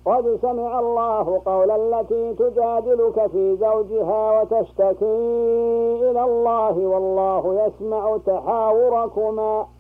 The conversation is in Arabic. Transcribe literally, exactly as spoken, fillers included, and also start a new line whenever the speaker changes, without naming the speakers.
قد سمع الله قول التي تجادلك في زوجها وتشتكي إلى الله والله يسمع تحاوركما